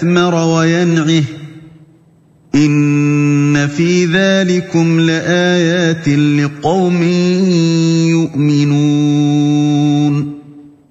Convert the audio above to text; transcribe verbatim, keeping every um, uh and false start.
وَيَثْمَرَ وَيَنْعِهِ ۚ إِنَّ فِي ذَٰلِكُمْ لَآيَاتٍ لِّقَوْمٍ يُؤْمِنُونَ